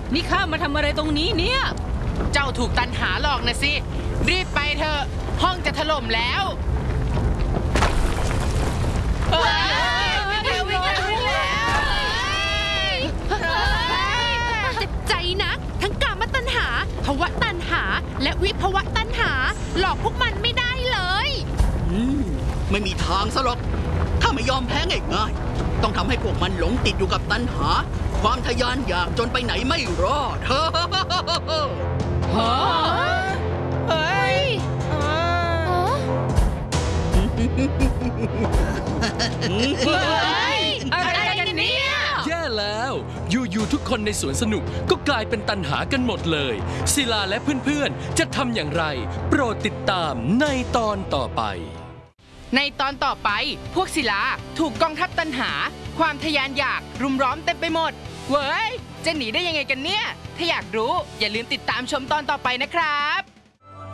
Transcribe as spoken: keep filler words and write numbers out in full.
นี่ข้ามาทำอะไรตรงนี้เนี่ยเจ้าถูกตันหาหลอกนะสิรีบไปเถอะห้องจะถล่มแล้วเร็ววิ่งแล้ววิ่งแล้วเจ็บใจนะทั้งกามตัณหาภวตัณหาและวิภวตัณหาหลอกพวกมันไม่ได้เลยอืมไม่มีทางซะหรอกถ้าไม่ยอมแพ้ง่ายๆต้องทำให้พวกมันหลงติดอยู่กับตัณหาความทะยานอยากจนไปไหนไม่รอดเฮ้อเฮ้ยอะไรกันเนี่ยแย่แล้วอยู่ๆทุกคนในสวนสนุกก็กลายเป็นตันหากันหมดเลยศิลาและเพื่อนๆจะทำอย่างไรโปรดติดตามในตอนต่อไปในตอนต่อไปพวกศิลาถูกกองทัพตันหาความทะยานอยากรุมล้อมเต็มไปหมดเว้ยจะหนีได้ยังไงกันเนี่ยถ้าอยากรู้อย่าลืมติดตามชมตอนต่อไปนะครับ